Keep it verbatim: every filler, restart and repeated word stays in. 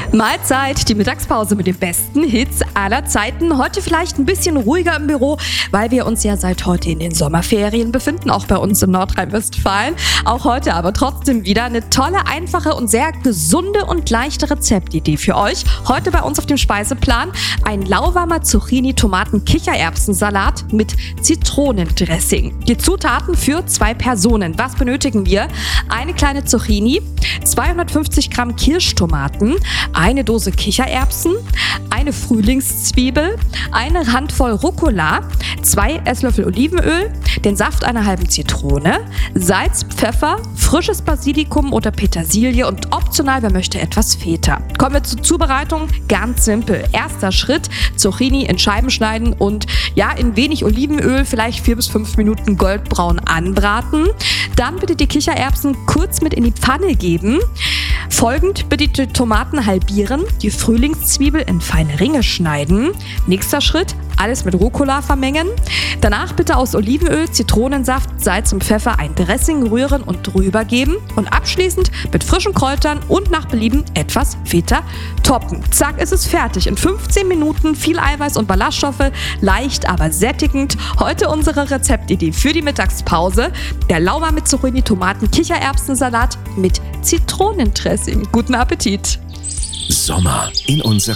Mahlzeit, die Mittagspause mit den besten Hits aller Zeiten. Heute vielleicht ein bisschen ruhiger im Büro, weil wir uns ja seit heute in den Sommerferien befinden, auch bei uns in Nordrhein-Westfalen. Auch heute aber trotzdem wieder eine tolle, einfache und sehr gesunde und leichte Rezeptidee für euch. Heute bei uns auf dem Speiseplan ein lauwarmer Zucchini-Tomaten-Kichererbsensalat mit Zitronendressing. Die Zutaten für zwei Personen. Was benötigen wir? Eine kleine Zucchini, zweihundertfünfzig Gramm Kirschtomaten, eine Dose Kichererbsen, eine Frühlingszwiebel, eine Handvoll Rucola, zwei Esslöffel Olivenöl, den Saft einer halben Zitrone, Salz, Pfeffer, frisches Basilikum oder Petersilie und optional, wer möchte, etwas Feta. Kommen wir zur Zubereitung. Ganz simpel. Erster Schritt, Zucchini in Scheiben schneiden und ja, in wenig Olivenöl vielleicht vier bis fünf Minuten goldbraun anbraten. Dann bitte die Kichererbsen kurz mit in die Pfanne geben. Folgend bitte die Tomaten halbieren, die Frühlingszwiebel in feine Ringe schneiden. Nächster Schritt, alles mit Rucola vermengen. Danach bitte aus Olivenöl, Zitronensaft, Salz und Pfeffer ein Dressing rühren und drüber geben. Und abschließend mit frischen Kräutern und nach Belieben etwas Feta toppen. Zack, ist es fertig. In fünfzehn Minuten viel Eiweiß und Ballaststoffe, leicht, aber sättigend. Heute unsere Rezeptidee für die Mittagspause. Der lauwarme Zucchini-Tomaten-Kichererbsensalat mit Zitronendressing. Guten Appetit! Sommer in unserer